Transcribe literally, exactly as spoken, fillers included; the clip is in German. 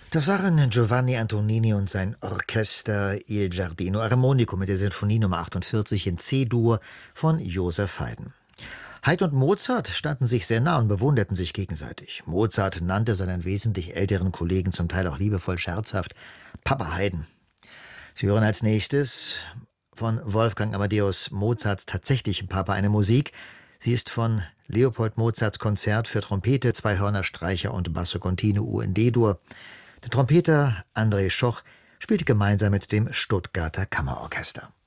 Das waren Giovanni Antonini und sein Orchester Il Giardino Armonico mit der Sinfonie Nummer achtundvierzig in C-Dur von Joseph Haydn. Haydn und Mozart standen sich sehr nah und bewunderten sich gegenseitig. Mozart nannte seinen wesentlich älteren Kollegen zum Teil auch liebevoll scherzhaft Papa Haydn. Sie hören als nächstes von Wolfgang Amadeus Mozarts tatsächlichem Papa eine Musik. Sie ist von Leopold Mozarts Konzert für Trompete, Zweihörner, Streicher und Basso Continuo in D-Dur. Der Trompeter André Schoch spielte gemeinsam mit dem Stuttgarter Kammerorchester.